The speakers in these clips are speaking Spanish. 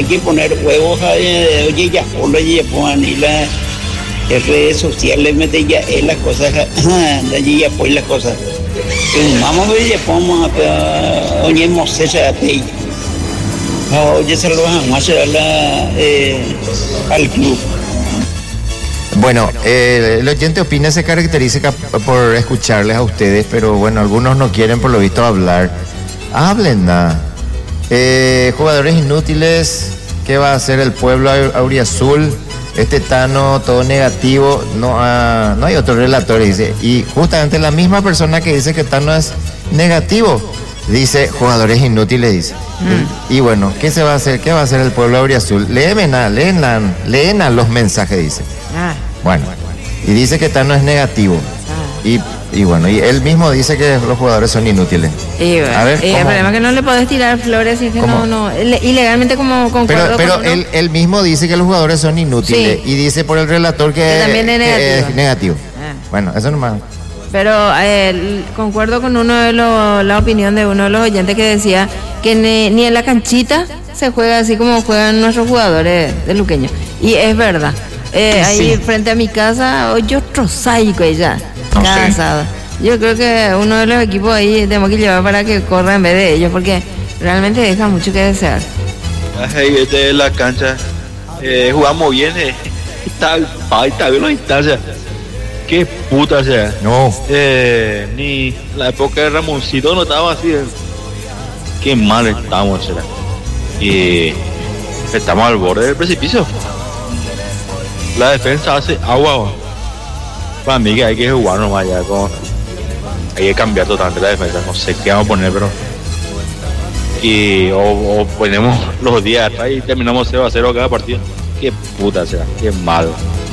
que poner huevos oye, ya pongan y las redes sociales mete ya las cosas, de allí ya pues las cosas. Vamos a ver, ya podemos oye, mosesa de oye, se lo van a hacer al club. Bueno, el oyente opina se caracteriza por escucharles a ustedes, pero bueno, algunos no quieren por lo visto hablar. Hablen nada. Jugadores inútiles, ¿qué va a hacer el pueblo auriazul? Este Tano, todo negativo, no hay otro relator, dice. Y justamente la misma persona que dice que Tano es negativo, dice jugadores inútiles, dice. Y bueno, ¿qué se va a hacer? ¿Qué va a hacer el pueblo auriazul? Leen los mensajes, dice. Bueno, y dice que Tano es negativo. Y bueno, y él mismo dice que los jugadores son inútiles. A ver, el problema es que no le podés tirar flores y es que no, ilegalmente como concuerdo. Pero él mismo dice que los jugadores son inútiles, sí. Y dice por el relator que también es negativo. Bueno, eso nomás. Pero concuerdo con la opinión de uno de los oyentes que decía que ni en la canchita se juega así como juegan nuestros jugadores de Luqueño. Y es verdad. Ahí frente a mi casa, hoyo trozaico ella. Cansado. Yo creo que uno de los equipos ahí tenemos que llevar para que corra en vez de ellos, porque realmente deja mucho que desear. Ahí desde la cancha jugamos bien, está bien la instancia. Qué puta sea. No. Ni la época de Ramoncito no estaba así. Qué mal estamos, será. Y estamos al borde del precipicio. La defensa hace agua. Para mí que hay que jugar nomás ya hay que cambiar totalmente la defensa, no sé qué vamos a poner, pero o ponemos los días atrás y terminamos 0-0 cada partido. Qué puta será, qué malo.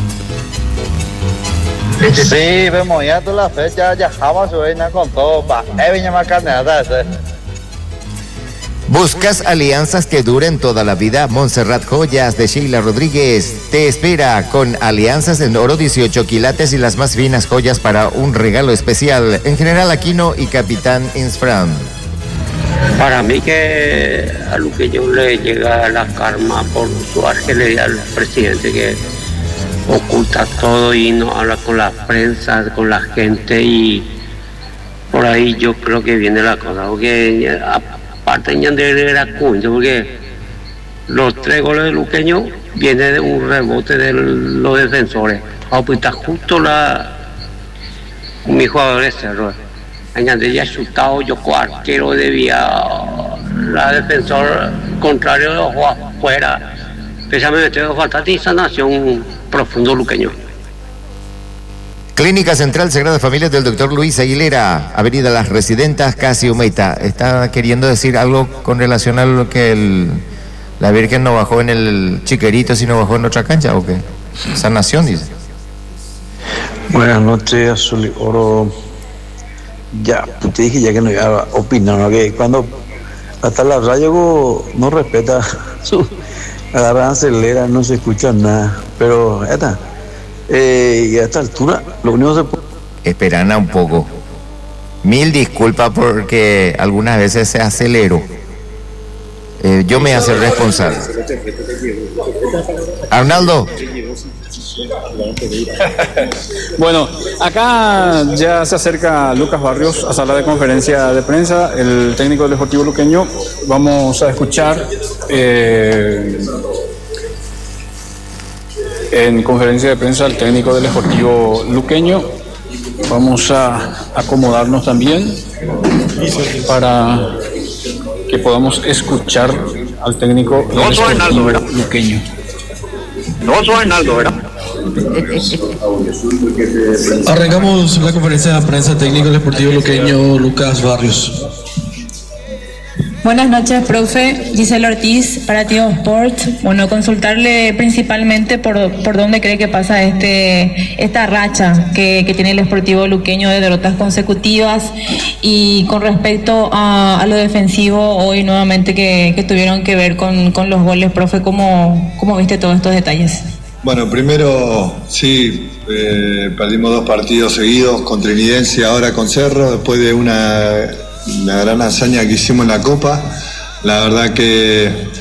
Sí, vemos ya toda la fecha, ya jamás suena con todo, viña más carnada ese. ¿Buscas alianzas que duren toda la vida? Montserrat Joyas de Sheila Rodríguez te espera con alianzas en oro 18 quilates y las más finas joyas para un regalo especial en General Aquino y Capitán Insfran. Para mí que a Luqueño le llega la karma por su argelería al presidente que oculta todo y no habla con la prensa, con la gente, y por ahí yo creo que viene la cosa, porque aparte de era cuento, porque los 3 goles de Luqueño vienen de un rebote de los defensores. Pues está justo mi jugador de Cerro. Añade ya chutado, yo arquero debía la defensor contrario de afuera. Precisamente falta de sanación profundo Luqueño. Clínica Central Sagrada Familia del Dr. Luis Aguilera, Avenida Las Residentas, casi Humeita. ¿Está queriendo decir algo con relación a lo que la Virgen no bajó en el Chiquerito, sino bajó en otra cancha o qué? Sanación, dice. Buenas noches, Azul y Oro. Ya, te dije ya que no iba a opinar, ¿no? Que cuando hasta la radio no respeta su agarran, acelera, no se escucha nada, pero ya está. Y a esta altura lo único que se puede... Esperana un poco. Mil disculpas porque algunas veces se aceleró. Yo me hace responsable. Arnaldo. Bueno, acá ya se acerca Lucas Barrios a sala de conferencia de prensa, el técnico del Deportivo Luqueño. Vamos a escuchar en conferencia de prensa al técnico del Deportivo Luqueño. Vamos a acomodarnos también para que podamos escuchar al técnico del Deportivo Luqueño. No soy Arnaldo, ¿verdad? Arrancamos la conferencia de prensa técnico del Deportivo Luqueño, Lucas Barrios. Buenas noches, profe. Gisela Ortiz, para Tío Sport. Bueno, consultarle principalmente por dónde cree que pasa esta racha que tiene el Deportivo Luqueño de derrotas consecutivas, y con respecto a lo defensivo, hoy nuevamente que tuvieron que ver con los goles, profe, ¿cómo viste todos estos detalles? Bueno, primero, sí, perdimos 2 partidos seguidos, con Trinidense y ahora con Cerro, después de una gran hazaña que hicimos en la Copa. La verdad que